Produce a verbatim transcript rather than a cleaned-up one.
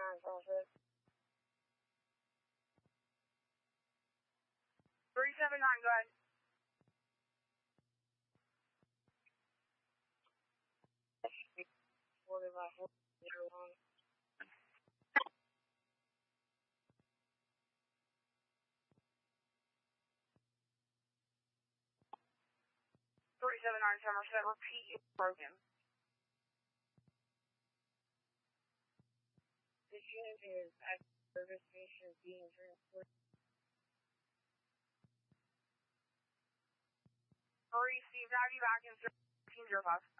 nine seven six. three seven nine, go ahead. forty by forty, zero one. three seven nine Somerset, repeat, it's broken. This unit is at service station being transported. Received, have you back in thirteen zero five.